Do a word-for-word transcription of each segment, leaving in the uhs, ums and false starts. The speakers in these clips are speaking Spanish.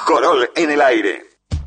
Coscorol en el aire.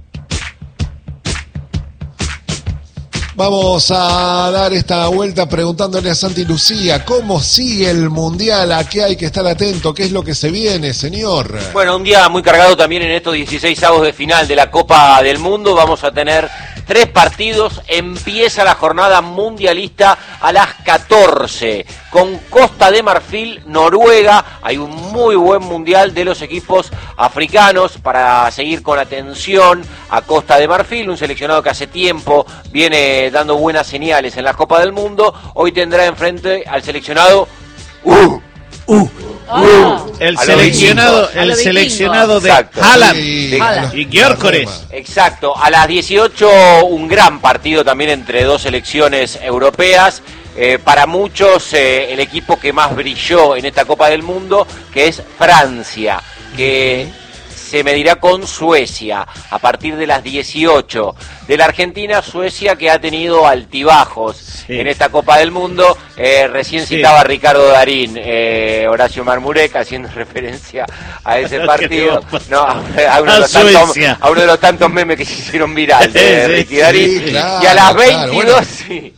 Vamos a dar esta vuelta preguntándole a Santi Lucía cómo sigue el Mundial, a qué hay que estar atento, qué es lo que se viene, señor. Bueno, un día muy cargado también en estos dieciseisavos de final de la Copa del Mundo. Vamos a tener tres partidos. Empieza la jornada mundialista a las catorce con Costa de Marfil, Noruega. Hay un muy buen mundial de los equipos africanos para seguir con atención a Costa de Marfil, un seleccionado que hace tiempo viene dando buenas señales en la Copa del Mundo. Hoy tendrá enfrente al seleccionado uh, uh, Ah. uh, el seleccionado, el seleccionado de Haaland Sí, Haaland. y Gyökeres. Exacto, a las dieciocho un gran partido también entre dos selecciones europeas. Eh, para muchos eh, el equipo que más brilló en esta Copa del Mundo, que es Francia, que se medirá con Suecia a partir de las dieciocho. De la Argentina, Suecia, que ha tenido altibajos sí. en esta Copa del Mundo. Eh, recién sí. citaba a Ricardo Darín, eh, Horacio Marmurek, haciendo referencia a ese partido. No, a, a, uno de los tantos, a uno de los tantos memes que se hicieron viral de sí, Ricky sí, Darín. Sí, claro, y a las veintidós, claro, bueno. sí.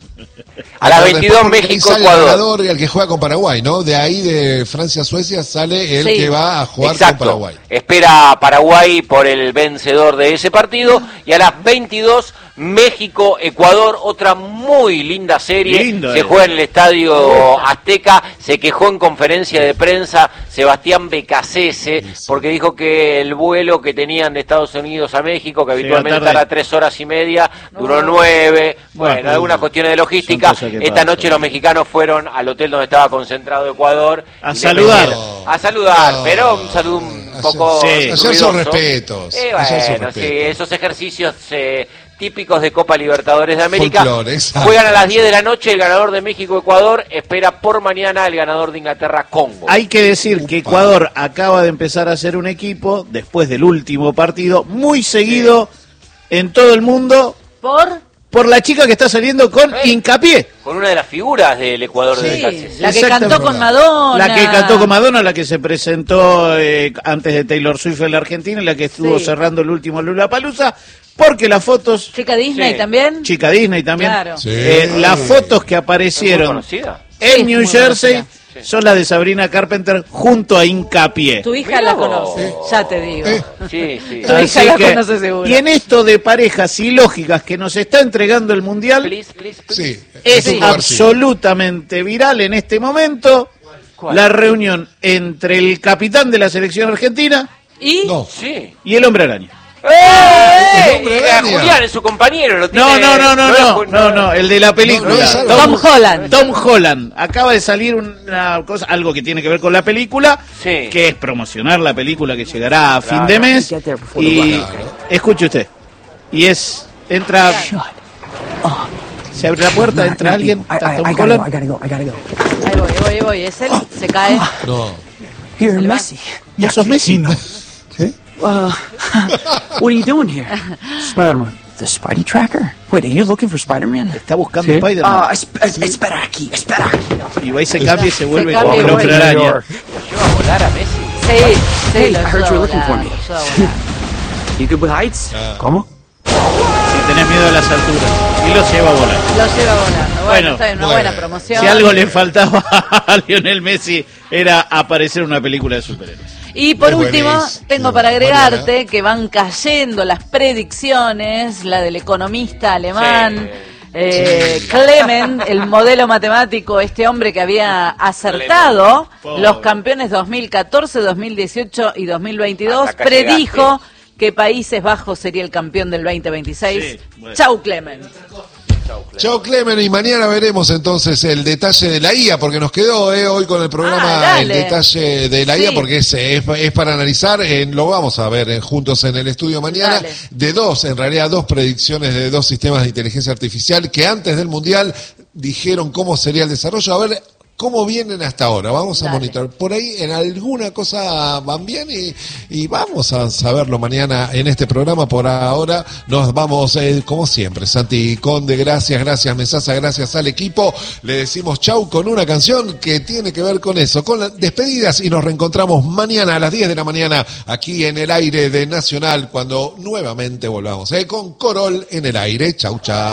A las veintidós México, sale Ecuador. El ganador y el que juega con Paraguay, ¿no? De ahí de Francia-Suecia sale el sí. que va a jugar Exacto. con Paraguay. Espera a Paraguay por el vencedor de ese partido. Y a las veintidós México-Ecuador, otra muy linda serie. Lindo, se eh. juega en el Estadio Azteca. Se quejó en conferencia de prensa Sebastián Becasese porque dijo que el vuelo que tenían de Estados Unidos a México, que habitualmente tarda tres horas y media, duró no. nueve. Bueno, bueno algunas cuestiones de logística. Esta pasa. noche los mexicanos fueron al hotel donde estaba concentrado Ecuador. A saludar. A saludar, no. pero un saludo un no. poco sí. Hacer sus respetos. Eh, bueno, sí, respetos. esos ejercicios eh, típicos de Copa Libertadores de América. Folklore, juegan a las diez de la noche, el ganador de México-Ecuador espera por mañana el ganador de Inglaterra-Congo. Hay que decir que Ecuador acaba de empezar a ser un equipo, después del último partido, muy seguido sí. en todo el mundo. ¿Por? Por la chica que está saliendo con ¿Eh? Hincapié. Con una de las figuras del Ecuador sí, de Cáceres. La que cantó con Madonna. La que cantó con Madonna, la que se presentó eh, antes de Taylor Swift en la Argentina, la que estuvo sí. cerrando el último Lollapalooza. Porque las fotos... Chica Disney sí. también. Chica Disney también. Claro. Sí. Eh, las fotos que aparecieron en sí, New Jersey sí. son las de Sabrina Carpenter junto a Hincapié. Tu hija Mirá la conoce, vos. ya te digo. Eh. Sí, sí. Tu hija Así la que, conoce seguro. Y en esto de parejas ilógicas que nos está entregando el Mundial, please, please, please. Sí, es sí. absolutamente viral en este momento ¿Cuál? la reunión entre el capitán de la selección argentina y, no. sí. y el Hombre Araña. ¡Eh! eh Julián es su compañero, lo tiene. No, no, no, no, no, no, no, no, el de la película. No, no, Tom, Tom Holland. Tom Holland. Acaba de salir una cosa, algo que tiene que ver con la película, sí. que es promocionar la película que llegará a claro. fin de mes. Y claro. escuche usted. Y es, entra, se abre la puerta, entra alguien, está Tom Holland. Ahí voy, ahí voy, ahí voy. Es él, se cae. No. You're Messi. ¿Ya sos Messi? No. ¿Sí? Uh, what are you doing here? Spider-Man. The Spidey Tracker? Wait, are you looking for Spider-Man? Está buscando ¿Sí? Spider-Man. Ah, uh, espera aquí, espera. Y va y se cambia y se vuelve se como el Hombre Araña. ¿Lo lleva a volar a Messi? Sí, sí, Hey, lo I heard ayuda you a were looking for volar, me. lo ayuda a volar. You good with heights? Ah. ¿Cómo? Si tenés miedo a las alturas. Y lo lleva a volar. Lo lleva volando. Bueno, Bueno, está bien, una bueno. buena promoción. Si algo le faltaba a Lionel Messi era aparecer en una película de superhéroes. Y por Es último, buenísimo. tengo para agregarte Mariana. que van cayendo las predicciones, la del economista alemán, Sí. eh, Sí. Clement, el modelo matemático, este hombre que había acertado Pobre. los campeones dos mil catorce, dos mil dieciocho y dos mil veintidós, Hasta acá predijo que Países Bajos sería el campeón del veinte veintiséis. Sí, bueno. Chau, Clement. Chao, Clemen, y mañana veremos entonces el detalle de la I A, porque nos quedó eh, hoy con el programa Ah, el detalle de la Sí. I A, porque es, es, es para analizar, eh, lo vamos a ver eh, juntos en el estudio mañana, Dale. de dos, en realidad dos predicciones de dos sistemas de inteligencia artificial que antes del Mundial dijeron cómo sería el desarrollo. A ver, cómo vienen hasta ahora. Vamos a Dale. monitorear. Por ahí en alguna cosa van bien y, y vamos a saberlo mañana en este programa. Por ahora nos vamos, eh, como siempre. Santi Conde, gracias, gracias Mesasa, gracias al equipo. Le decimos chau con una canción que tiene que ver con eso, con las despedidas, y nos reencontramos mañana a las diez de la mañana aquí en el aire de Nacional cuando nuevamente volvamos, eh, con Corol en el aire. Chau, chau.